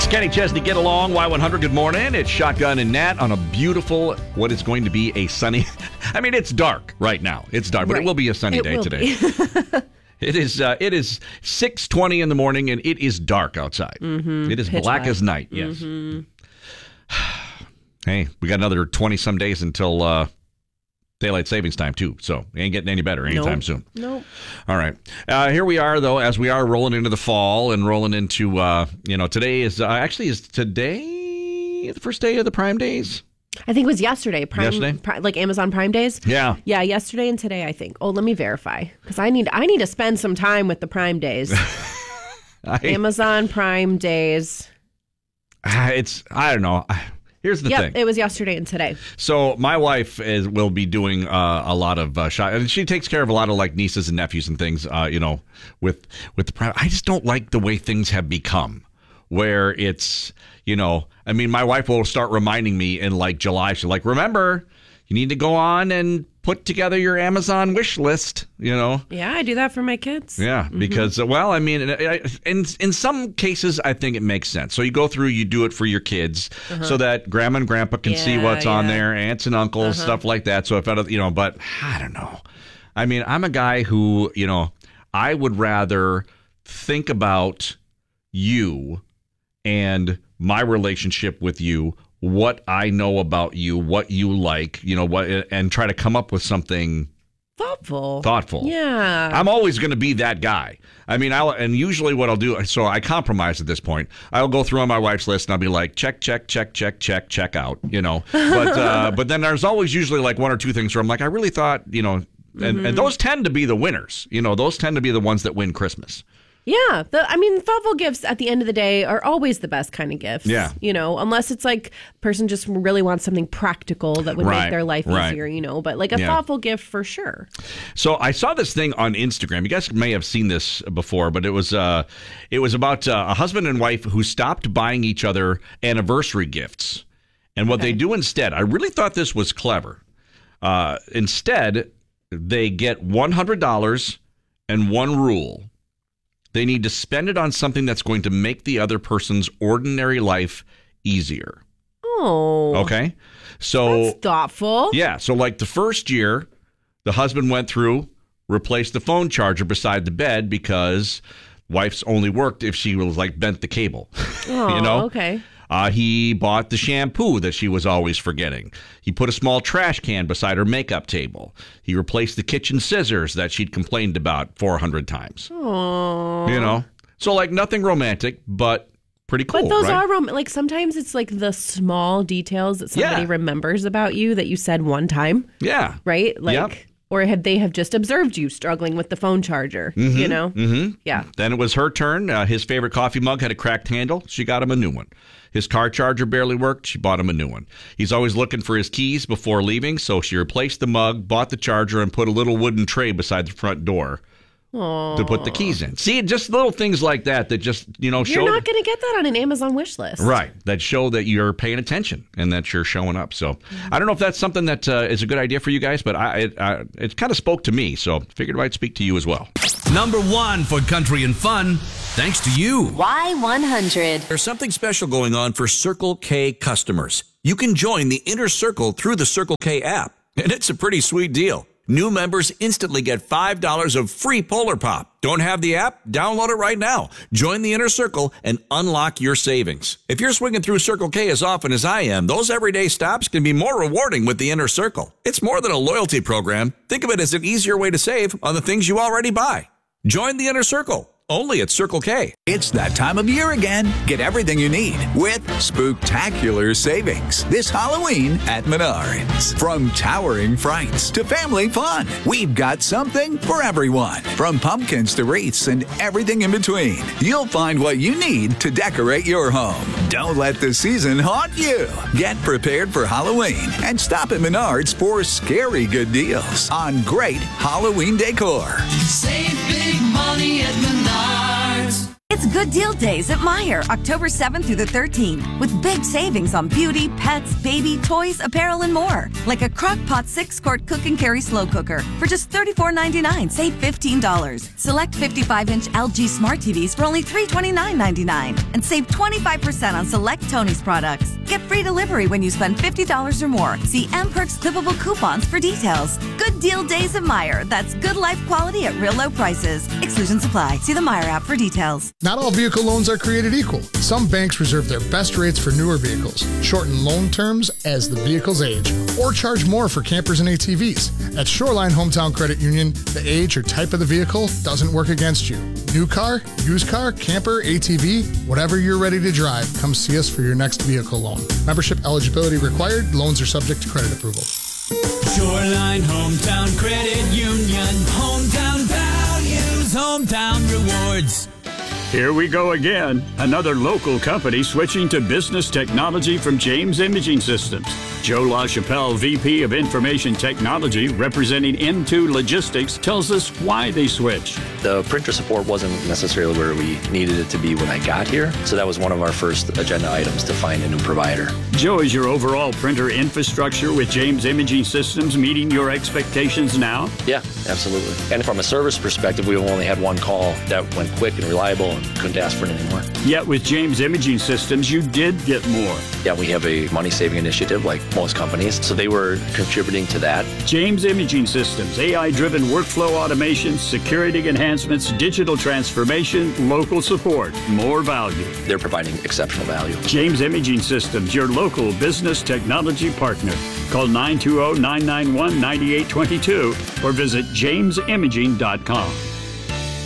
It's Kenny Chesney, Get Along, Y100, good morning. It's Shotgun and Nat on a beautiful, what is going to be a sunny, I mean, it's dark right now. It's dark, but it will be a sunny day today. It is 6:20 in the morning, and it is dark outside. Mm-hmm. It is pitch black as night, yes. Mm-hmm. Hey, we got another 20-some days until daylight savings time, too, so it ain't getting any better anytime soon. Nope. All right. Here we are, though, as we are rolling into the fall and rolling into, today is today the first day of the Prime Days? I think it was yesterday. Yesterday? Like Amazon Prime Days? Yeah. Yeah, yesterday and today, I think. Oh, let me verify, because I need to spend some time with the Prime Days. Amazon Prime Days. I don't know. Here's the thing. It was yesterday and today. So my wife will be doing a lot of and she takes care of a lot of like nieces and nephews and things. With the Prime. I just don't like the way things have become, where it's I mean, my wife will start reminding me in like July. She's like, remember, you need to go on and put together your Amazon wish list. Yeah, I do that for my kids. Yeah, because I mean, in some cases, I think it makes sense. So you go through, you do it for your kids, so that grandma and grandpa can see what's on there, aunts and uncles, stuff like that. So if but I don't know. I mean, I'm a guy who I would rather think about you and my relationship with you, what I know about you, what you like, and try to come up with something thoughtful. Yeah. I'm always going to be that guy. I mean, and usually what I'll do, so I compromise at this point. I'll go through on my wife's list and I'll be like, check, check, check, check, check, check out, But then there's always usually like one or two things where I'm like, I really thought, and those tend to be the winners. Those tend to be the ones that win Christmas. Yeah. Thoughtful gifts at the end of the day are always the best kind of gifts. Yeah. Unless it's like a person just really wants something practical that would make their life easier, but like a thoughtful gift for sure. So I saw this thing on Instagram. You guys may have seen this before, but it was about a husband and wife who stopped buying each other anniversary gifts. And what they do instead, I really thought this was clever. Instead, they get $100 and one rule. They need to spend it on something that's going to make the other person's ordinary life easier. Oh. Okay? So that's thoughtful. Yeah. So like the first year, the husband went through, replaced the phone charger beside the bed because wife's only worked if she was like bent the cable. Oh, okay. He bought the shampoo that she was always forgetting. He put a small trash can beside her makeup table. He replaced the kitchen scissors that she'd complained about 400 times. Aww. So like nothing romantic, but pretty cool. But those right? are like sometimes it's like the small details that somebody remembers about you that you said one time. Yeah. Right? Like, or they have just observed you struggling with the phone charger, Mm-hmm. Yeah. Then it was her turn. His favorite coffee mug had a cracked handle. She got him a new one. His car charger barely worked. She bought him a new one. He's always looking for his keys before leaving, so she replaced the mug, bought the charger, and put a little wooden tray beside the front door. Aww. To put the keys in. See, just little things like that just, show. You're not going to get that on an Amazon wish list. Right. That show that you're paying attention and that you're showing up. So I don't know if that's something that is a good idea for you guys, but it kind of spoke to me. So figured I'd speak to you as well. Number 1 for country and fun, thanks to you. Y100. There's something special going on for Circle K customers. You can join the Inner Circle through the Circle K app, and it's a pretty sweet deal. New members instantly get $5 of free Polar Pop. Don't have the app? Download it right now. Join the Inner Circle and unlock your savings. If you're swinging through Circle K as often as I am, those everyday stops can be more rewarding with the Inner Circle. It's more than a loyalty program. Think of it as an easier way to save on the things you already buy. Join the Inner Circle. Only at Circle K. It's that time of year again. Get everything you need with Spooktacular Savings this Halloween at Menards. From towering frights to family fun, we've got something for everyone. From pumpkins to wreaths and everything in between, you'll find what you need to decorate your home. Don't let the season haunt you. Get prepared for Halloween and stop at Menards for scary good deals on great Halloween decor. Save big money at Menards. It's Good Deal Days at Meijer, October 7th through the 13th, with big savings on beauty, pets, baby, toys, apparel, and more. Like a Crock-Pot 6-quart cook and carry slow cooker for just $34.99, save $15. Select 55-inch LG Smart TVs for only $329.99 and save 25% on select Tony's products. Get free delivery when you spend $50 or more. See M-Perks clippable coupons for details. Good Deal Days at Meijer. That's good life quality at real low prices. Exclusions apply. See the Meijer app for details. Not all vehicle loans are created equal. Some banks reserve their best rates for newer vehicles, shorten loan terms as the vehicles age, or charge more for campers and ATVs. At Shoreline Hometown Credit Union, the age or type of the vehicle doesn't work against you. New car, used car, camper, ATV, whatever you're ready to drive, come see us for your next vehicle loan. Membership eligibility required. Loans are subject to credit approval. Shoreline Hometown Credit Union. Hometown values, hometown rewards. Here we go again. Another local company switching to business technology from James Imaging Systems. Joe LaChapelle, VP of Information Technology, representing M2 Logistics, tells us why they switched. The printer support wasn't necessarily where we needed it to be when I got here, so that was one of our first agenda items to find a new provider. Joe, is your overall printer infrastructure with James Imaging Systems meeting your expectations now? Yeah, absolutely. And from a service perspective, we've only had one call that went quick and reliable and couldn't ask for it anymore. Yet with James Imaging Systems, you did get more. Yeah, we have a money-saving initiative like most companies, so they were contributing to that. James Imaging Systems, AI-driven workflow automation, security enhancements, digital transformation, local support, more value. They're providing exceptional value. James Imaging Systems, your local business technology partner. Call 920-991-9822 or visit jamesimaging.com.